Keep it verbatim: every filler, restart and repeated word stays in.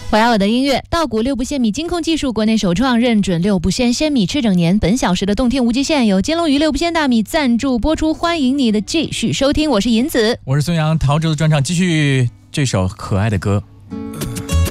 怀尔的音乐，稻谷六不鲜米金控技术国内首创，认准六不鲜鲜米吃整年。本小时的动听无极限由金龙鱼六不鲜大米赞助播出，欢迎你的继续收听，我是银子， 我是孙杨。陶喆的专场继续这首可爱的歌。